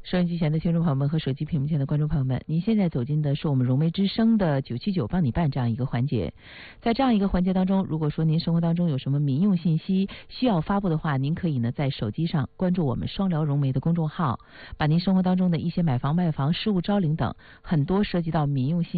收音机前的听众朋友们和手机屏幕前的观众朋友们，您现在走进的是我们融媒之声的979帮你办这样一个环节。在这样一个环节当中，如果说您生活当中有什么民用信息需要发布的话，您可以呢在手机上关注我们双聊融媒的公众号，把您生活当中的一些买房卖房、事务招领等很多涉及到民用信息